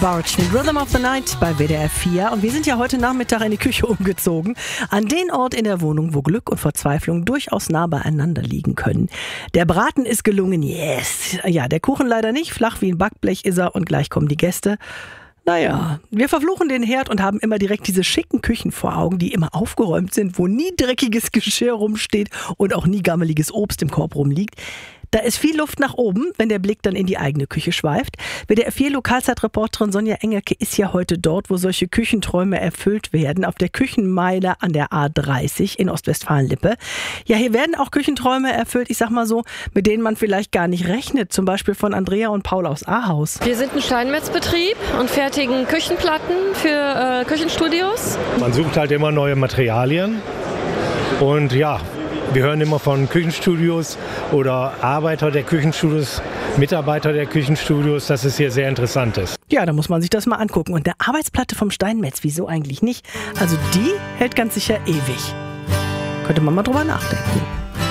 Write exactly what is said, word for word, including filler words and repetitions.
Bartsch mit Rhythm of the Night bei W D R vier. Und wir sind ja heute Nachmittag in die Küche umgezogen. An den Ort in der Wohnung, wo Glück und Verzweiflung durchaus nah beieinander liegen können. Der Braten ist gelungen, yes. Ja, der Kuchen leider nicht. Flach wie ein Backblech ist er und gleich kommen die Gäste. Naja, wir verfluchen den Herd und haben immer direkt diese schicken Küchen vor Augen, die immer aufgeräumt sind, wo nie dreckiges Geschirr rumsteht und auch nie gammeliges Obst im Korb rumliegt. Da ist viel Luft nach oben, wenn der Blick dann in die eigene Küche schweift. W D R vier Lokalzeitreporterin Sonja Engelke ist ja heute dort, wo solche Küchenträume erfüllt werden, auf der Küchenmeile an der A dreißig in Ostwestfalen-Lippe. Ja, hier werden auch Küchenträume erfüllt, ich sag mal so, mit denen man vielleicht gar nicht rechnet. Zum Beispiel von Andrea und Paul aus Ahaus. Wir sind ein Steinmetzbetrieb und fertigen Küchenplatten für äh, Küchenstudios. Man sucht halt immer neue Materialien und ja, wir hören immer von Küchenstudios oder Arbeiter der Küchenstudios, Mitarbeiter der Küchenstudios, dass es hier sehr interessant ist. Ja, da muss man sich das mal angucken. Und eine Arbeitsplatte vom Steinmetz, wieso eigentlich nicht? Also die hält ganz sicher ewig. Könnte man mal drüber nachdenken.